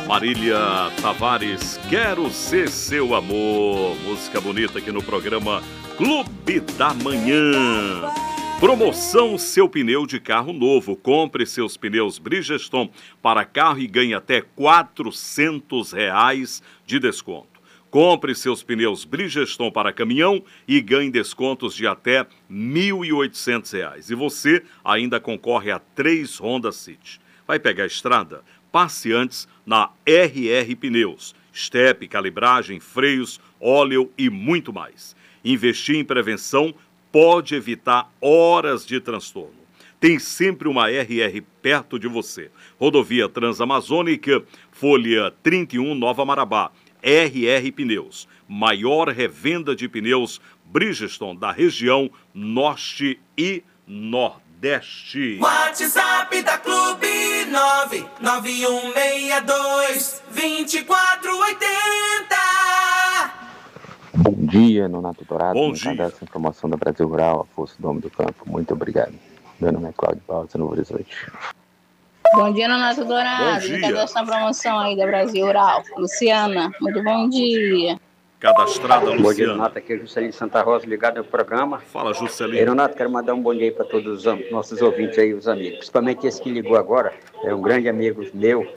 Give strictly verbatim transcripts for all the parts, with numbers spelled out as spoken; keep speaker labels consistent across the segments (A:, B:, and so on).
A: Marília Tavares, Quero Ser Seu Amor. Música bonita aqui no programa Clube da Manhã. Promoção Seu Pneu de Carro Novo. Compre seus pneus Bridgestone para carro e ganhe até quatrocentos reais de desconto. Compre seus pneus Bridgestone para caminhão e ganhe descontos de até mil e oitocentos reais. E você ainda concorre a três Honda City. Vai pegar a estrada? Passe antes na R R Pneus. Estepe, calibragem, freios, óleo e muito mais. Investir em prevenção pode evitar horas de transtorno. Tem sempre uma R R perto de você. Rodovia Transamazônica, Folha trinta e um, Nova Marabá. R R Pneus, maior revenda de pneus Bridgestone da região Norte e Nordeste.
B: WhatsApp da Clube nove nove um seis dois, dois quatro oito zero.
C: Bom dia, Nonato Dourado.
A: Bom dia.
C: Essa informação da Brasil Rural, Afonso do Homem do Campo. Muito obrigado. Meu nome é Cláudio Barros, Novo Horizonte.
D: Bom dia, Nonato Dourado. Cadê essa promoção aí da Brasil Rural? Luciana, muito bom dia.
A: Cadastrada, Luciana.
E: Bom dia, Nonato. Aqui é o Juscelino Santa Rosa, ligado ao programa.
A: Fala, Juscelino.
E: Ei, Nonato, quero mandar um bom dia aí para todos os nossos ouvintes aí, os amigos. Principalmente esse que ligou agora, é um grande amigo meu,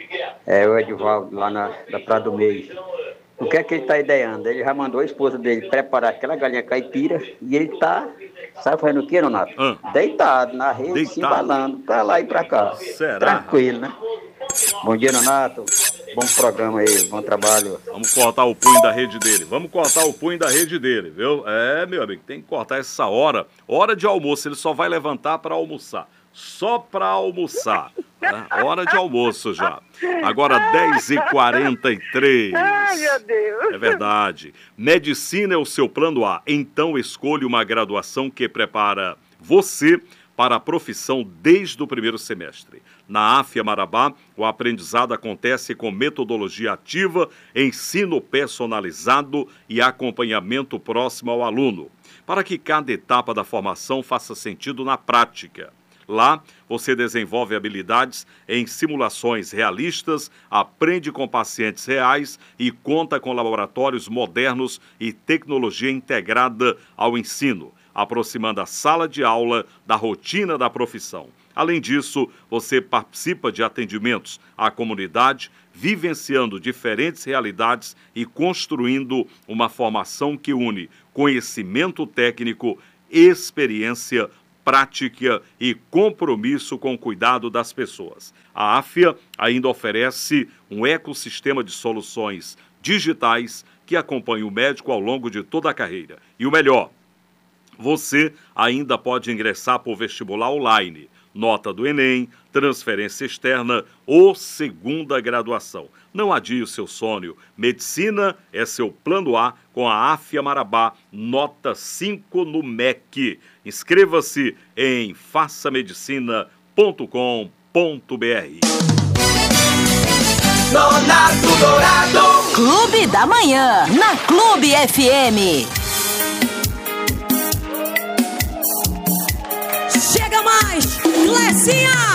E: é o Edivaldo, lá na, da Praia do Meio. O que é que ele está ideando? Ele já mandou a esposa dele preparar aquela galinha caipira e ele está, sabe fazendo o que, Nonato?
A: Ah.
E: Deitado na rede,
A: Deitado.
E: se embalando, para lá e para cá.
A: Será?
E: Tranquilo, né? Bom dia, Nonato. Bom programa aí, bom trabalho.
A: Vamos cortar o punho da rede dele. Vamos cortar o punho da rede dele, viu? É, meu amigo, tem que cortar essa hora. Hora de almoço, ele só vai levantar para almoçar. Só para almoçar. Né? Hora de almoço já. Agora dez e quarenta e três.
F: Ai, meu Deus.
A: É verdade. Medicina é o seu plano A. Então escolha uma graduação que prepara você para a profissão desde o primeiro semestre. Na AFIA Marabá, o aprendizado acontece com metodologia ativa, ensino personalizado e acompanhamento próximo ao aluno, para que cada etapa da formação faça sentido na prática. Lá, você desenvolve habilidades em simulações realistas, aprende com pacientes reais e conta com laboratórios modernos e tecnologia integrada ao ensino, aproximando a sala de aula da rotina da profissão. Além disso, você participa de atendimentos à comunidade, vivenciando diferentes realidades e construindo uma formação que une conhecimento técnico, experiência prática e compromisso com o cuidado das pessoas. A AFIA ainda oferece um ecossistema de soluções digitais que acompanha o médico ao longo de toda a carreira. E o melhor, você ainda pode ingressar por vestibular online, nota do Enem, transferência externa ou segunda graduação. Não adie o seu sonho. Medicina é seu plano A com a AFIA Marabá, nota cinco no M E C. Inscreva-se em faça medicina ponto com ponto b r.
B: Nonato Dourado.
G: Clube da Manhã, na Clube F M.
H: Chega mais, Clecinha!